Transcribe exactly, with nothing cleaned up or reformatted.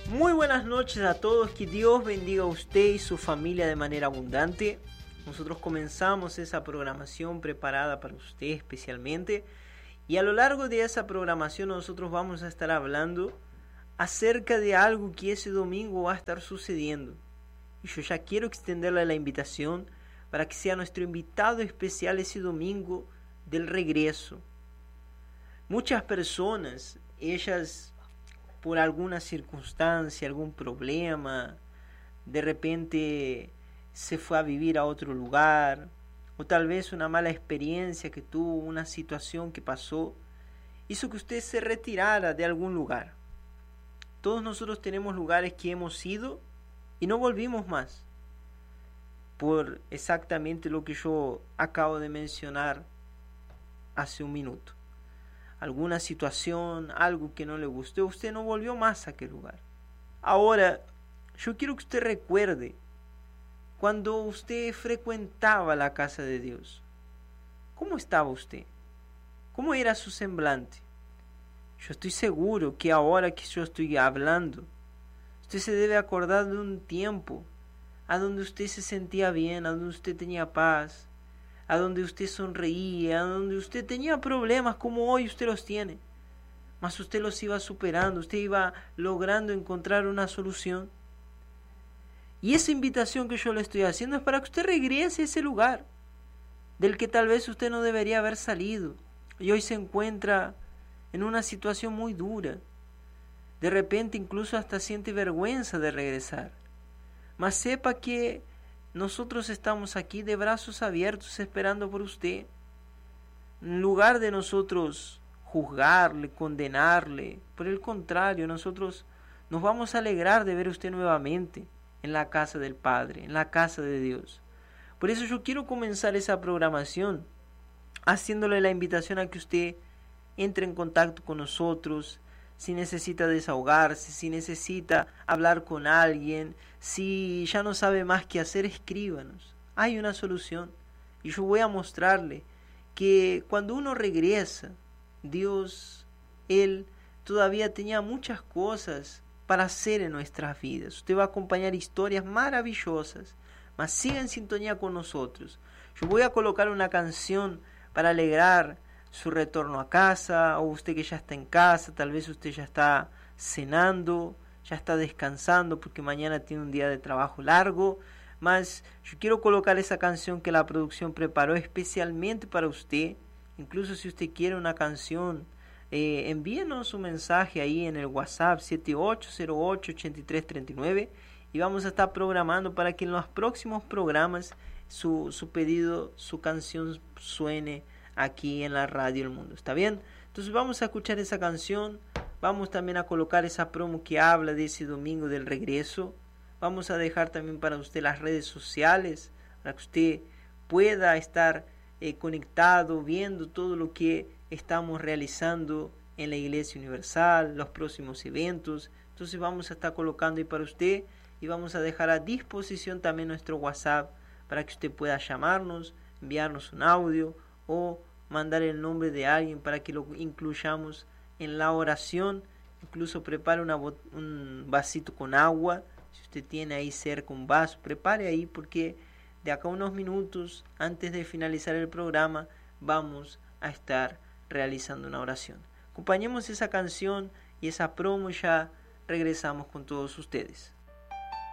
Muy buenas noches a todos, que Dios bendiga a usted y su familia de manera abundante. Nosotros comenzamos esa programación preparada para usted especialmente, y a lo largo de esa programación nosotros vamos a estar hablando acerca de algo que ese domingo va a estar sucediendo. Y yo ya quiero extenderle la invitación para que sea nuestro invitado especial ese domingo del regreso. Muchas personas, ellas por alguna circunstancia, algún problema, de repente se fue a vivir a otro lugar, o tal vez una mala experiencia que tuvo, una situación que pasó, hizo que usted se retirara de algún lugar. Todos nosotros tenemos lugares que hemos ido y no volvimos más, por exactamente lo que yo acabo de mencionar hace un minuto. Alguna situación, algo que no le gustó, usted no volvió más a aquel lugar. Ahora, yo quiero que usted recuerde cuando usted frecuentaba la casa de Dios. ¿Cómo estaba usted? ¿Cómo era su semblante? Yo estoy seguro que ahora que yo estoy hablando, usted se debe acordar de un tiempo a donde usted se sentía bien, a donde usted tenía paz, a donde usted sonreía, a donde usted tenía problemas como hoy usted los tiene, mas usted los iba superando, usted iba logrando encontrar una solución. Y esa invitación que yo le estoy haciendo es para que usted regrese a ese lugar del que tal vez usted no debería haber salido y hoy se encuentra en una situación muy dura. De repente incluso hasta siente vergüenza de regresar. Mas sepa que nosotros estamos aquí de brazos abiertos esperando por usted. En lugar de nosotros juzgarle, condenarle, por el contrario, nosotros nos vamos a alegrar de ver a usted nuevamente en la casa del Padre, en la casa de Dios. Por eso yo quiero comenzar esa programación haciéndole la invitación a que usted entre en contacto con nosotros. Si necesita desahogarse, si necesita hablar con alguien, si ya no sabe más qué hacer, escríbanos. Hay una solución. Y yo voy a mostrarle que cuando uno regresa, Dios, Él todavía tenía muchas cosas para hacer en nuestras vidas. Usted va a acompañar historias maravillosas, mas siga en sintonía con nosotros. Yo voy a colocar una canción para alegrar su retorno a casa, o usted que ya está en casa, tal vez usted ya está cenando, ya está descansando porque mañana tiene un día de trabajo largo, mas yo quiero colocar esa canción que la producción preparó especialmente para usted. Incluso si usted quiere una canción, eh, envíenos un mensaje ahí en el WhatsApp siete ocho cero ocho, ocho tres tres nueve y vamos a estar programando para que en los próximos programas su, su pedido, su canción suene aquí en la radio El Mundo. ¿Está bien? Entonces vamos a escuchar esa canción. Vamos también a colocar esa promo que habla de ese domingo del regreso. Vamos a dejar también para usted las redes sociales, para que usted pueda estar eh, conectado, viendo todo lo que estamos realizando en la Iglesia Universal, los próximos eventos. Entonces vamos a estar colocando ahí para usted, y vamos a dejar a disposición también nuestro WhatsApp para que usted pueda llamarnos, enviarnos un audio o mandar el nombre de alguien para que lo incluyamos en la oración. Incluso prepare una, un vasito con agua. Si usted tiene ahí cerca un vaso, prepare ahí, porque de acá a unos minutos antes de finalizar el programa vamos a estar realizando una oración. Acompañemos esa canción y esa promo y ya regresamos con todos ustedes.